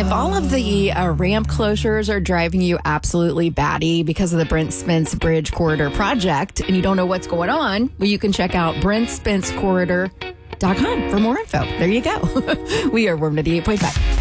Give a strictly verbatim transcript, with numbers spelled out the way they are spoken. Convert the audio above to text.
If all of the uh, ramp closures are driving you absolutely batty because of the Brent Spence Bridge Corridor project and you don't know what's going on, well, you can check out brent spence corridor dot com for more info. There you go. We are Worm ninety-eight point five.